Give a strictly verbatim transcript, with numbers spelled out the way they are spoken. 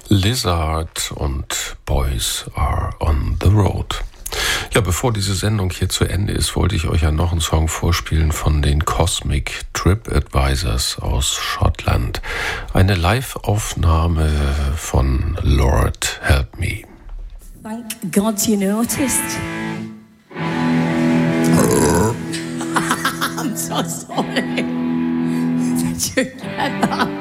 Lizard und Boys Are on the Road. Ja, bevor diese Sendung hier zu Ende ist, wollte ich euch ja noch einen Song vorspielen von den Cosmic Trip Advisors aus Schottland. Eine Live-Aufnahme von Lord Help Me. Thank God you noticed. I'm so sorry. Did you get that?